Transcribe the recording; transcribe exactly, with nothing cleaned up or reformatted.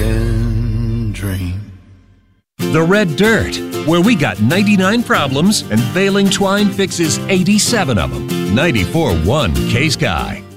can dream. The Red Dirt, where we got ninety-nine problems and Veiling Twine fixes eighty-seven of them. ninety-four point one K-Sky.